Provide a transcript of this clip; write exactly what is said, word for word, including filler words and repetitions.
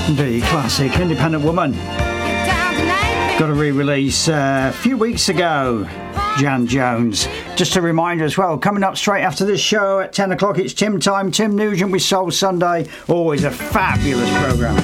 The classic Independent Woman. Got a re-release uh, a few weeks ago. Jan Jones. Just a reminder as well, coming up straight after this show at ten o'clock, it's Tim Time, Tim Nugent with Soul Sunday. Always a fabulous programme.